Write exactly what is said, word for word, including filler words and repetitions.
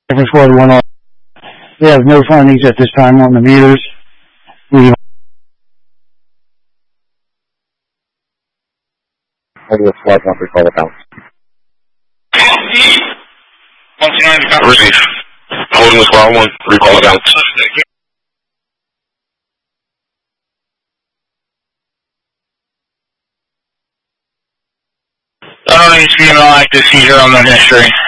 Different squad one off. We have no findings at this time on the meters. We Holding the squad one, recall the bounce. Receive. Holding the squad one, recall the bounce. I don't need to be an active seizure on that history.